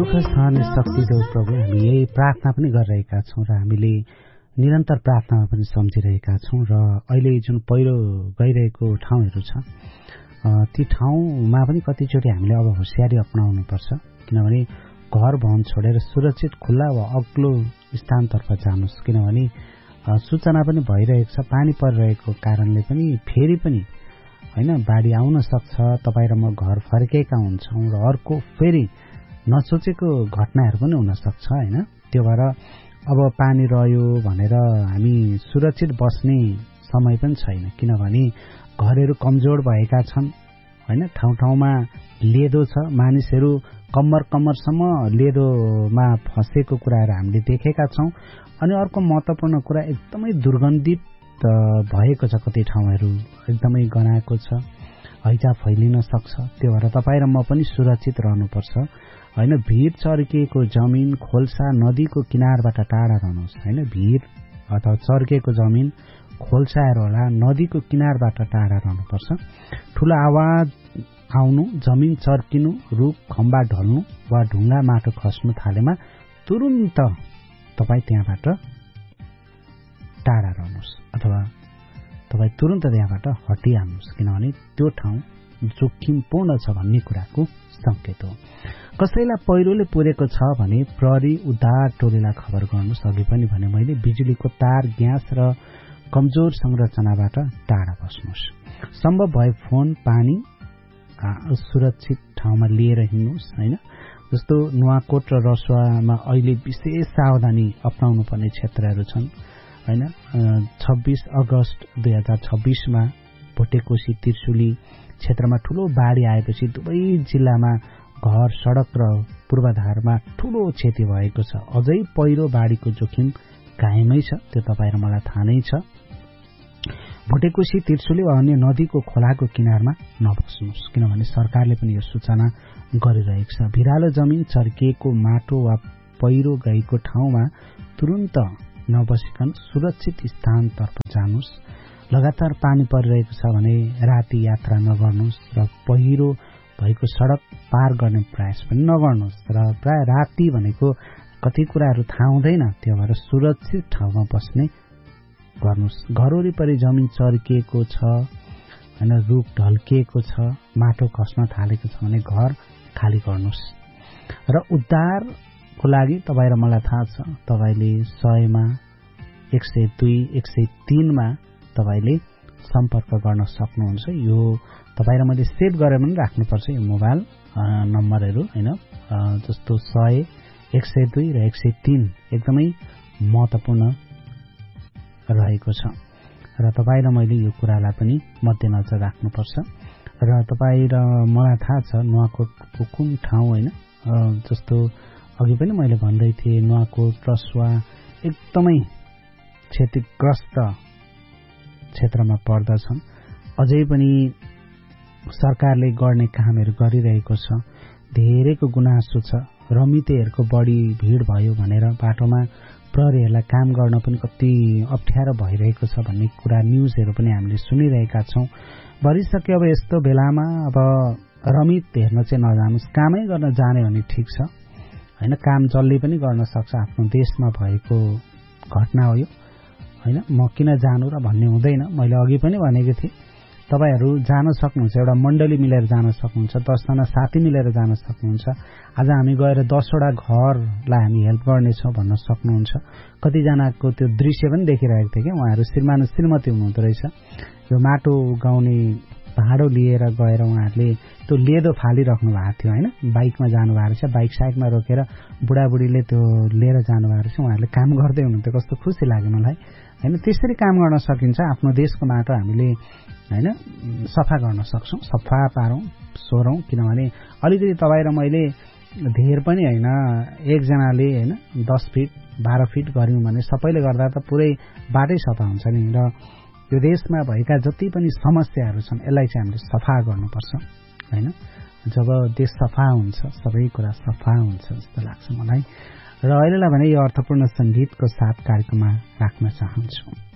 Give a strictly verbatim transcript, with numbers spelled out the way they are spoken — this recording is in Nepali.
दुःख सहने शक्ति देऊ प्रभु। हामी यही प्रार्थना पनि गरिरहेका छौँ र हामीले निरन्तर प्रार्थनामा पनि सम्झिरहेका छौँ र अहिले जुन पहिरो गइरहेको ठाउँहरू छ ती ठाउँमा पनि कतिचोटि हामीले अब होसियारी अपनाउनुपर्छ, किनभने घर भवन छोडेर सुरक्षित खुल्ला वा अग्लो स्थानतर्फ जानुस्, किनभने सूचना पनि भइरहेको छ पानी परिरहेको कारणले पनि फेरि पनि हैन बाढी आउन सक्छ। तपाईँ र म घर फर्केका हुन्छौँ र अर्को फेरि नसोचेको घटनाहरू पनि हुन सक्छ हैन। त्यो भएर अब पानी रह्यो भनेर हामी सुरक्षित बस्ने समय पनि छैन, किनभने घरहरू कमजोर भएका छन् हैन। ठाउँ ठाउँमा लेदो छ, मानिसहरू कम्मर कम्मरसम्म लेदोमा फँसेको कुराहरू हामीले देखेका छौँ। अनि अर्को महत्त्वपूर्ण कुरा एकदमै दुर्गन्धित भएको छ, कति ठाउँहरू एकदमै गनाएको छ, हैजा फैलिन सक्छ। त्यो भएर तपाईँ र म पनि सुरक्षित रहनुपर्छ हैन। भिड चर्किएको जमिन, खोल्सा, नदीको किनारबाट टाढा रहनुहोस् हैन। भिड अथवा चर्किएको जमिन, खोल्साहरू होला, नदीको किनारबाट टाढा रहनुपर्छ। ठुलो आवाज आउनु, जमिन चर्किनु, रुख खम्बा ढल्नु वा ढुङ्गा माटो खस्नु थालेमा तुरुन्त तपाईँ त्यहाँबाट टाढा रहनुहोस् अथवा तपाईँ तुरुन्त त्यहाँबाट हटिहाल्नुहोस्, किनभने त्यो ठाउँ जोखिमपूर्ण छ भन्ने कुराको संकेत हो। कसैलाई पहिरोले पुरेको छ भने प्रहरी उद्धार टोलीलाई खबर गर्नुहोस्। अघि पनि भने मैले बिजुलीको तार, ग्यास र कमजोर संरचनाबाट टाढा बस्नुहोस्। सम्भव भए फोन, पानी सुरक्षित ठाउँमा लिएर हिँड्नुहोस् हैन। जस्तो नुवाकोट र रसुवामा अहिले विशेष सावधानी अपनाउनु पर्ने क्षेत्रहरू छन् हैन। छब्बीस अगस्त दुई हजार छब्बीसमा भोटेकोशी त्रिशुली क्षेत्रमा ठूलो बाढी आएपछि दुवै जिल्लामा घर, सड़क र पूर्वाधारमा ठूलो क्षति भएको छ। अझै पहिरो बाढीको जोखिम कायमै छ, त्यो तपाईँ र मलाई थाहा नै छ। भोटेकोशी त्रिशुली वा अन्य नदीको खोलाको किनारमा नबस्नुहोस्, किनभने सरकारले पनि यो सूचना गरिरहेको छ। भिरालो जमिन, चर्किएको माटो वा पहिरो गएको ठाउँमा तुरुन्त नबसिकन सुरक्षित स्थानतर्फ जानुस्। लगातार पानी परिरहेको छ भने राति यात्रा नगर्नुहोस् र पहिरो भएको सड़क पार गर्ने प्रयास पनि नगर्नुहोस्। र प्राय राति भनेको कति कुराहरू थाहा हुँदैन, त्यो भएर सुरक्षित ठाउँमा बस्ने गर्नुहोस्। घर वरिपरि जमिन चर्किएको छ हैन, रुख ढल्किएको छ, माटो खस्न थालेको छ भने घर खाली गर्नुहोस्। र उद्धारको लागि तपाईँ र मलाई थाहा छ, तपाईँले सयमा एक सय दुई एक सय तीनमा तपाईँले सम्पर्क गर्न सक्नुहुन्छ। यो तपाईँ र मैले सेभ गरेर पनि राख्नुपर्छ यो मोबाइल नम्बरहरू हैन। जस्तो सय, एक सय दुई र एक सय तीन एकदमै महत्त्वपूर्ण रहेको छ र तपाईँ र मैले यो कुरालाई पनि मध्यनजर राख्नुपर्छ। र तपाईँ र मलाई थाहा छ नुवाकोटको कुन ठाउँ हैन। जस्तो अघि पनि मैले भन्दै थिएँ, नुवाकोट, रसुवा एकदमै क्षतिग्रस्त क्षेत्रमा पर्दछन्। अझै पनि सरकारले गर्ने कामहरू गरिरहेको छ। धेरैको गुनासो छ, रमितेहरूको बढी भिड भयो भनेर बाटोमा प्रहरीहरूलाई काम गर्न पनि कति अप्ठ्यारो भइरहेको छ भन्ने कुरा न्युजहरू पनि हामीले सुनिरहेका छौँ। भरिसक्यो अब यस्तो बेलामा अब रमित हेर्न चाहिँ नजानुस्, कामै गर्न जाने भने ठिक छ हैन। काम जसले पनि गर्न सक्छ, आफ्नो देशमा भएको घटना हो यो हैन। म किन जानु र भन्ने हुँदैन। मैले अघि पनि भनेको थिएँ, तपाईहरू जान सक्नुहुन्छ, एउटा मण्डली मिलेर जान सक्नुहुन्छ, दसजना साथी मिलेर जान सक्नुहुन्छ। आज हामी गएर दसवटा घरलाई हामी हेल्प गर्नेछौँ भन्न सक्नुहुन्छ। कतिजनाको त्यो दृश्य पनि देखिरहेको थियो क्या, उहाँहरू श्रीमान श्रीमती हुनुहुँदो रहेछ। यो माटो उगाउने भाँडो लिएर गएर उहाँहरूले त्यो लेदो फालिराख्नु भएको थियो हैन। बाइकमा जानुभएको रहेछ, बाइक साइडमा रोकेर बुढाबुढीले त्यो लिएर जानुभएको रहेछ। उहाँहरूले काम गर्दै हुनुहुन्थ्यो, कस्तो खुसी लाग्यो मलाई हैन। त्यसरी काम गर्न सकिन्छ। आफ्नो देशको माटो हामीले हैन सफा गर्न सक्छौँ, सफा पारौँ, सोरौँ। किनभने अलिकति तपाईँ र मैले धेर पनि हैन, एकजनाले हैन दस फिट बाह्र फिट गऱ्यौँ भने सबैले गर्दा त पुरै बाटै सफा हुन्छ नि। र यो देशमा भएका जति पनि समस्याहरू छन् यसलाई चाहिँ हामीले सफा गर्नुपर्छ हैन। जब देश सफा हुन्छ सबै कुरा सफा हुन्छ जस्तो लाग्छ मलाई। र अहिलेलाई भने यो अर्थपूर्ण संगीतको साथ कार्यक्रममा राख्न चाहन्छु।